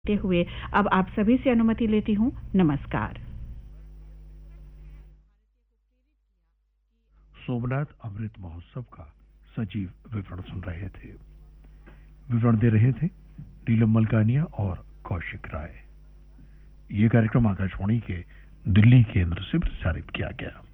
हुए अब आप सभी से अनुमति लेती हूँ। नमस्कार। सोमनाथ अमृत महोत्सव का सजीव विवरण सुन रहे थे। विवरण दे रहे थे नीलम मलकानिया और कौशिक राय। ये कार्यक्रम आकाशवाणी के दिल्ली केंद्र से प्रसारित किया गया।